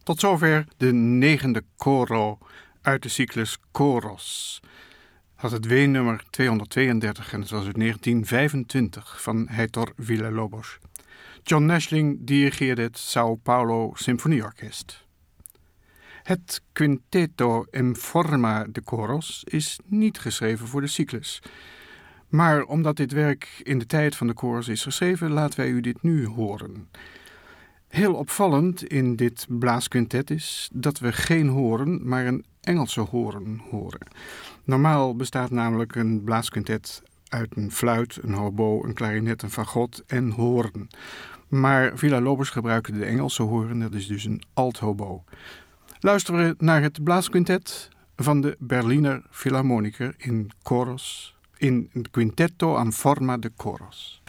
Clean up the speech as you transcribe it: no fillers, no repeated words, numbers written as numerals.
Tot zover de 9e coro uit de cyclus Choros. Had het W-nummer 232 en het was uit 1925 van Heitor Villa-Lobos. John Nashling dirigeerde het Sao Paulo Symfonieorkest. Het Quinteto in Forma de Choros is niet geschreven voor de cyclus. Maar omdat dit werk in de tijd van de chorus is geschreven, laten wij u dit nu horen. Heel opvallend in dit blaasquintet is dat we geen horen, maar een Engelse horen horen. Normaal bestaat namelijk een blaasquintet uit een fluit, een hobo, een klarinet, een fagot en hoorn. Maar Villa-Lobos gebruikte de Engelse hoorn, dat is dus een alt-hobo. Luisteren we naar het blaasquintet van de Berliner Philharmoniker in Choros, in het Quintetto in Forma de Choros.